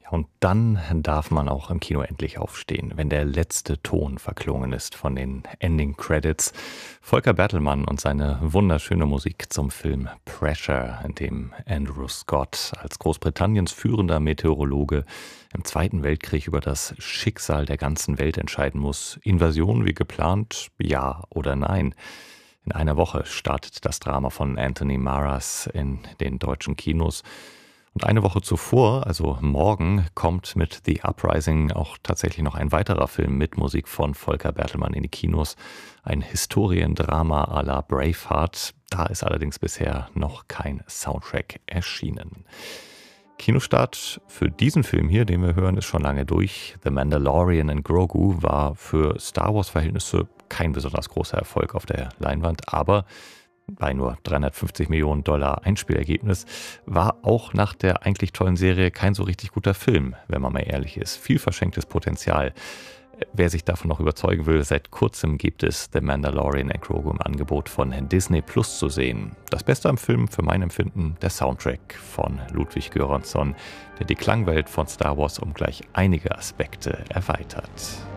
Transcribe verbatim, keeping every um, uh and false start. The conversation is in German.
Ja, und dann darf man auch im Kino endlich aufstehen, wenn der letzte Ton verklungen ist von den Ending Credits. Volker Bertelmann und seine wunderschöne Musik zum Film Pressure, in dem Andrew Scott als Großbritanniens führender Meteorologe im Zweiten Weltkrieg über das Schicksal der ganzen Welt entscheiden muss. Invasion wie geplant, ja oder nein? In einer Woche startet das Drama von Anthony Maras in den deutschen Kinos. Und eine Woche zuvor, also morgen, kommt mit The Uprising auch tatsächlich noch ein weiterer Film mit Musik von Volker Bertelmann in die Kinos. Ein Historiendrama à la Braveheart. Da ist allerdings bisher noch kein Soundtrack erschienen. Kinostart für diesen Film hier, den wir hören, ist schon lange durch. The Mandalorian and Grogu war für Star Wars-Verhältnisse kein besonders großer Erfolg auf der Leinwand, aber bei nur dreihundertfünfzig Millionen Dollar Einspielergebnis war auch nach der eigentlich tollen Serie kein so richtig guter Film, wenn man mal ehrlich ist. Viel verschenktes Potenzial. Wer sich davon noch überzeugen will, seit kurzem gibt es The Mandalorian and Grogu im Angebot von Disney Plus zu sehen. Das Beste am Film, für mein Empfinden, der Soundtrack von Ludwig Göransson, der die Klangwelt von Star Wars um gleich einige Aspekte erweitert.